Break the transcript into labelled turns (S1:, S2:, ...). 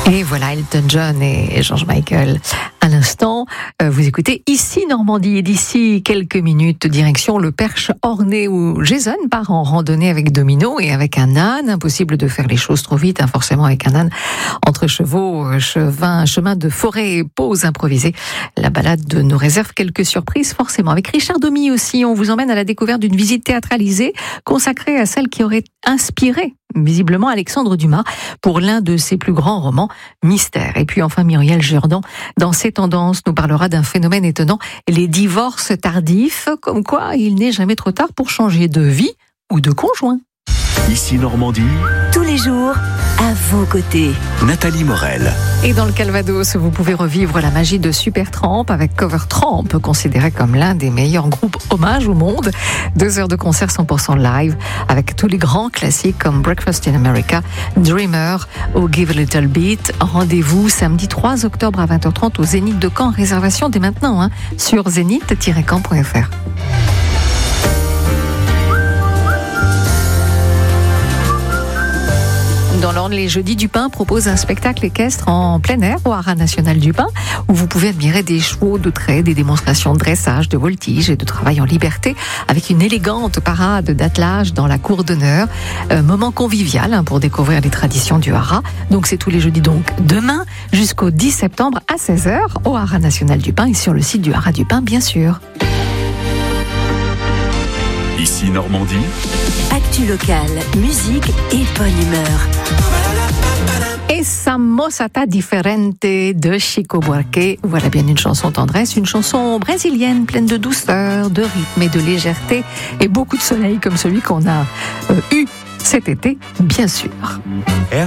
S1: Et voilà Elton John et George Michael. À l'instant, vous écoutez Ici Normandie, et d'ici quelques minutes, direction le Perche Ornay où Jason part en randonnée avec Domino et avec un âne. Impossible de faire les choses trop vite, forcément avec un âne. Entre chevaux, chemin de forêt et pause improvisée. La balade nous réserve quelques surprises forcément. Avec Richard Domy aussi, on vous emmène à la découverte d'une visite théâtralisée consacrée à celle qui aurait inspiré visiblement Alexandre Dumas pour l'un de ses plus grands romans, Mystère. Et puis enfin Muriel Jourdan, dans ses tendances, nous parlera d'un phénomène étonnant, les divorces tardifs, comme quoi il n'est jamais trop tard pour changer de vie ou de conjoint.
S2: Ici Normandie,
S3: tous les jours, à vos côtés.
S2: Nathalie Morel.
S1: Et dans le Calvados, vous pouvez revivre la magie de Supertramp avec Covertramp, considéré comme l'un des meilleurs groupes hommage au monde. 2 heures de concert 100% live avec tous les grands classiques comme Breakfast in America, Dreamer ou Give a Little Beat. Rendez-vous samedi 3 octobre à 20h30 au Zénith de Caen. Réservation dès maintenant sur zénith-caen.fr. Dans l'Orne, les Jeudis du Pin proposent un spectacle équestre en plein air au Haras National du Pin, où vous pouvez admirer des chevaux de trait, des démonstrations de dressage, de voltige et de travail en liberté, avec une élégante parade d'attelage dans la cour d'honneur. Moment convivial pour découvrir les traditions du Haras. Donc c'est tous les jeudis, donc demain jusqu'au 10 septembre à 16h au Haras National du Pin et sur le site du Haras du Pin, bien sûr.
S2: Ici Normandie.
S3: Actu locale, musique et bonne humeur.
S1: Esa Mozata Differente de Chico Buarque. Voilà bien une chanson tendresse, une chanson brésilienne pleine de douceur, de rythme et de légèreté et beaucoup de soleil comme celui qu'on a eu cet été, bien sûr.